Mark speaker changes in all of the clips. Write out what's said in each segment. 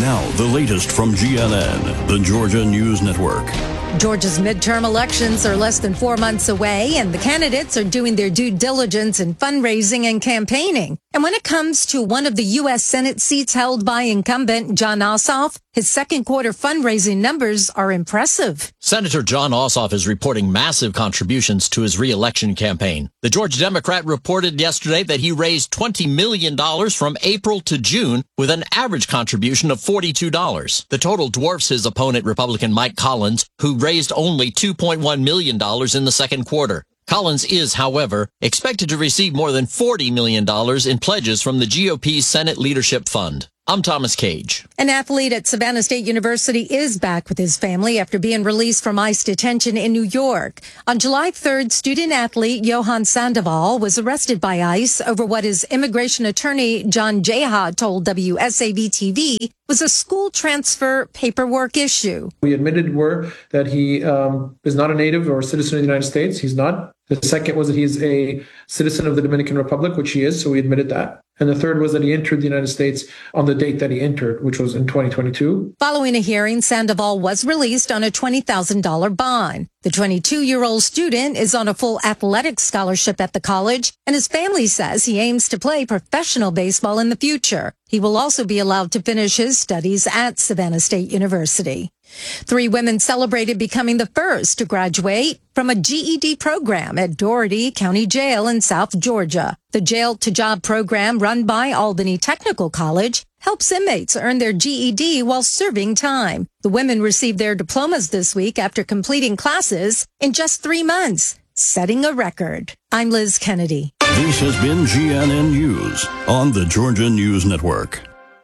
Speaker 1: Now, the latest from GNN, the Georgia News Network.
Speaker 2: Georgia's midterm elections are less than 4 months away, and the candidates are doing their due diligence in fundraising and campaigning. And when it comes to one of the U.S. Senate seats held by incumbent Jon Ossoff, his second quarter fundraising numbers are impressive.
Speaker 3: Senator Jon Ossoff is reporting massive contributions to his re-election campaign. The Georgia Democrat reported yesterday that he raised $20 million from April to June with an average contribution of $42. The total dwarfs his opponent, Republican Mike Collins, who raised only $2.1 million in the second quarter. Collins is, however, expected to receive more than $40 million in pledges from the GOP's Senate Leadership Fund. I'm Thomas Cage.
Speaker 2: An athlete at Savannah State University is back with his family after being released from ICE detention in New York. On July 3rd, student-athlete Johan Sandoval was arrested by ICE over what his immigration attorney John Jeha told WSAV-TV was a school transfer paperwork issue.
Speaker 4: We admitted that he is not a native or a citizen of the United States. He's not. The second was that he's a citizen of the Dominican Republic, which he is, so we admitted that. And the third was that he entered the United States on the date that he entered, which was in 2022.
Speaker 2: Following a hearing, Sandoval was released on a $20,000 bond. The 22-year-old student is on a full athletic scholarship at the college, and his family says he aims to play professional baseball in the future. He will also be allowed to finish his studies at Savannah State University. 3 women celebrated becoming the first to graduate from a GED program at Dougherty County Jail in South Georgia. The Jail to Job program run by Albany Technical College helps inmates earn their GED while serving time. The women received their diplomas this week after completing classes in just 3 months, setting a record. I'm Liz Kennedy.
Speaker 1: This has been GNN News on the Georgia News Network.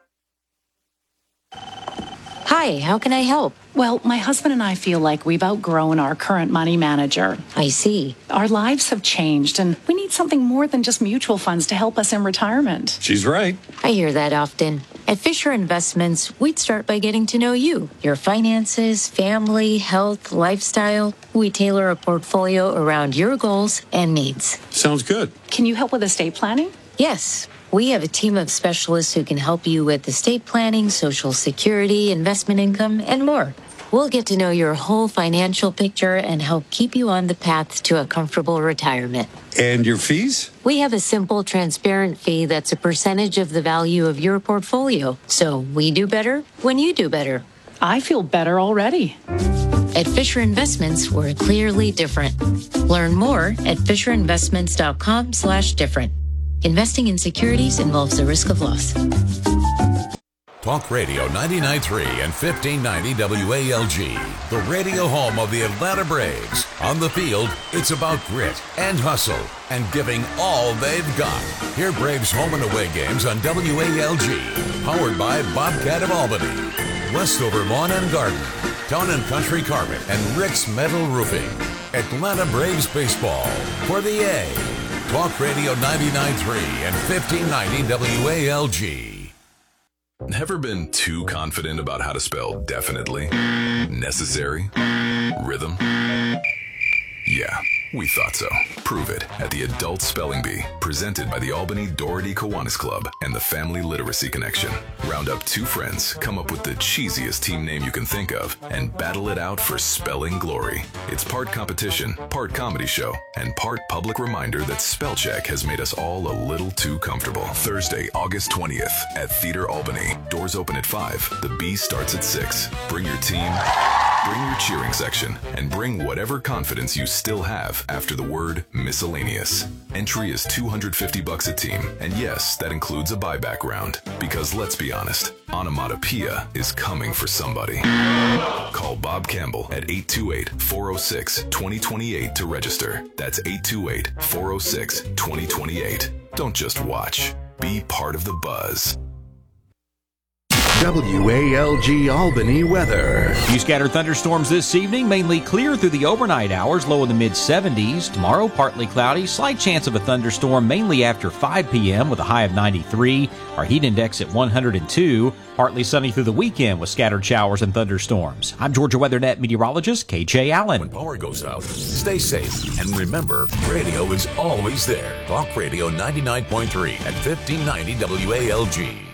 Speaker 5: Hi, how can I help?
Speaker 6: Well, my husband and I feel like we've outgrown our current money manager.
Speaker 5: I see.
Speaker 6: Our lives have changed, and we need something more than just mutual funds to help us in retirement.
Speaker 7: She's right.
Speaker 5: I hear that often. At Fisher Investments, we'd start by getting to know you, your finances, family, health, lifestyle. We tailor a portfolio around your goals and needs.
Speaker 7: Sounds good.
Speaker 6: Can you help with estate planning?
Speaker 5: Yes. We have a team of specialists who can help you with estate planning, Social Security, investment income, and more. We'll get to know your whole financial picture and help keep you on the path to a comfortable retirement.
Speaker 7: And your fees?
Speaker 5: We have a simple, transparent fee that's a percentage of the value of your portfolio. So we do better when you do better.
Speaker 6: I feel better already.
Speaker 5: At Fisher Investments, we're clearly different. Learn more at FisherInvestments.com/different. Investing in securities involves the risk of loss.
Speaker 8: Talk Radio 99.3 and 1590 WALG, the radio home of the Atlanta Braves. On the field, it's about grit and hustle and giving all they've got. Hear Braves home and away games on WALG, powered by Bobcat of Albany, Westover Lawn and Garden, Town and Country Carpet, and Rick's Metal Roofing. Atlanta Braves baseball for the A. Talk Radio 99.3 and 1590 WALG.
Speaker 9: Never been too confident about how to spell definitely, necessary, rhythm? Yeah, we thought so. Prove it at the Adult Spelling Bee, presented by the Albany Dougherty Kiwanis Club and the Family Literacy Connection. Round up 2 friends, come up with the cheesiest team name you can think of, and battle it out for spelling glory. It's part competition, part comedy show, and part public reminder that spell check has made us all a little too comfortable. Thursday, August 20th at Theater Albany. Doors open at 5. The Bee starts at 6. Bring your team, bring your cheering section, and bring whatever confidence you still have after the word miscellaneous. Entry is $250 a team, and yes, that includes a buyback round. Because let's be honest, onomatopoeia is coming for somebody. Call Bob Campbell at 828-406-2028 to register. That's 828-406-2028. Don't just watch. Be part of the buzz.
Speaker 10: WALG Albany weather.
Speaker 11: Few scattered thunderstorms this evening, mainly clear through the overnight hours, low in the mid-70s. Tomorrow, partly cloudy, slight chance of a thunderstorm mainly after 5 p.m. with a high of 93. Our heat index at 102. Partly sunny through the weekend with scattered showers and thunderstorms. I'm Georgia WeatherNet meteorologist KJ Allen.
Speaker 8: When power goes out, stay safe. And remember, radio is always there. Talk Radio 99.3 at 1590 WALG.